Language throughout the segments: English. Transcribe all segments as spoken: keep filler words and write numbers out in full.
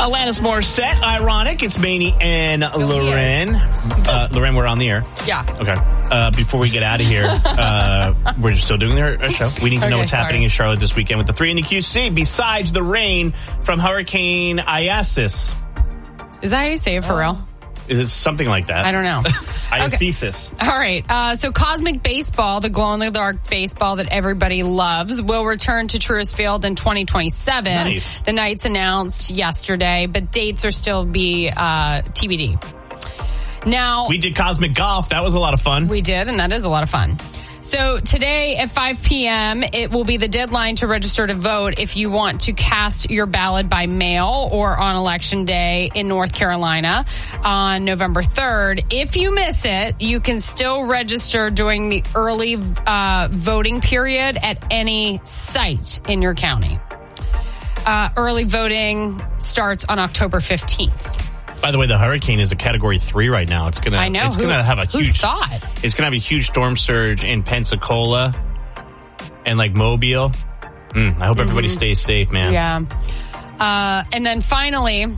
Alanis Morissette, ironic. It's Manny and Oh, Loren. Uh, Loren, we're on the air. Yeah. Okay. Uh, before we get out of here, uh, we're still doing our, our show. We need to Okay, know what's sorry. happening in Charlotte this weekend with the three in the Q C, besides the rain from Hurricane Iasis. Is that how you say it for real? Is it something like that? I don't know. Iasis. All right. Uh, so Cosmic Baseball, the glow-in-the-dark baseball that everybody loves, will return to Truist Field in twenty twenty-seven. Nice. The Knights announced yesterday, but dates are still be uh, T B D. Now, We did Cosmic Golf. That was a lot of fun. we did, and that is a lot of fun. So today at five p.m., it will be the deadline to register to vote if you want to cast your ballot by mail or on Election Day in North Carolina on November third. If you miss it, you can still register during the early uh, voting period at any site in your county. Uh, early voting starts on October fifteenth. By the way, the hurricane is a category three right now. It's gonna. I know. It's Who- gonna have a who huge. thought? It's gonna have a huge storm surge in Pensacola and like Mobile. Mm, I hope everybody stays safe, man. Yeah. Uh, and then finally,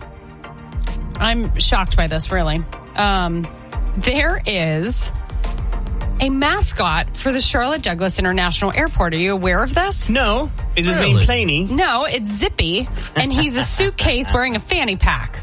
I'm shocked by this, really. Um, there is a mascot for the Charlotte Douglas International Airport. Are you aware of this? No, is his Really? name Planey? No, it's Zippy, and he's a suitcase wearing a fanny pack.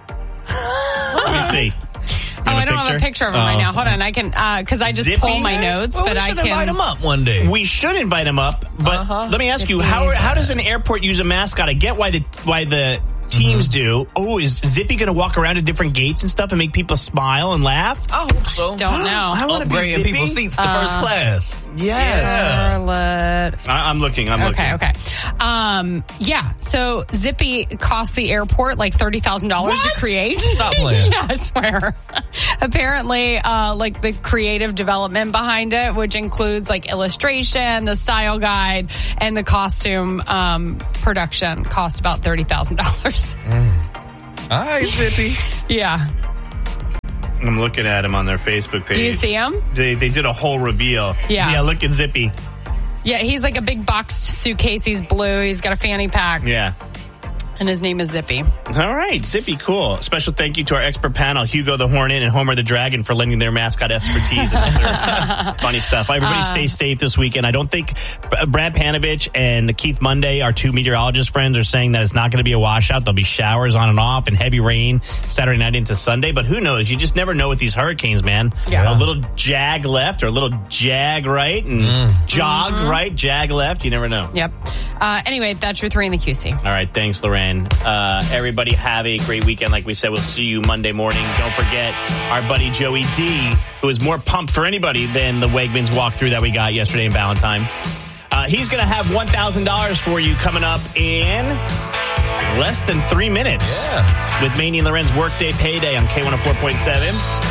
Let me see. Oh, I don't have a picture of him right now. Hold on, I can, uh, cause I just Zippy? pulled my notes, Well, but we I should can. invite him up one day. We should invite him up, but Uh-huh. let me ask you how how does an airport use a mascot? I get why the why the teams do. Oh, is Zippy going to walk around to different gates and stuff and make people smile and laugh? I hope so. Don't know. I want to be Upgrading Zippy. people's seats to first class. Yes. Charlotte. I, I'm looking. I'm Okay, looking. okay. Um, yeah, so Zippy cost the airport like thirty thousand dollars to create. Stop playing. Yeah, I swear. Apparently, uh, like the creative development behind it, which includes like illustration, the style guide, and the costume um, production cost about thirty thousand dollars. All right, Zippy. Yeah. I'm looking at him on their Facebook page. Do you see him? They they did a whole reveal. Yeah. Yeah, look at Zippy. Yeah, he's like a big boxed suitcase. He's blue. He's got a fanny pack. Yeah. And his name is Zippy. All right, Zippy, cool. Special thank you to our expert panel, Hugo the Hornet and Homer the Dragon, for lending their mascot expertise in the surf. Funny stuff. Everybody Uh, stay safe this weekend. I don't think Brad Panovich and Keith Monday, our two meteorologist friends, are saying that it's not going to be a washout. There'll be showers on and off and heavy rain Saturday night into Sunday. But who knows? You just never know with these hurricanes, man. Yeah. A little jag left or a little jag right and jog right, jag left. You never know. Yep. Uh, anyway, that's your three in the Q C. All right, thanks, Lorraine. Uh, everybody have a great weekend. Like we said, we'll see you Monday morning. Don't forget our buddy Joey D, who is more pumped for anybody than the Wegmans walkthrough that we got yesterday in Valentine. Uh, he's going to have one thousand dollars for you coming up in less than three minutes Yeah. with Maney and Loren's Workday Payday on K one oh four point seven.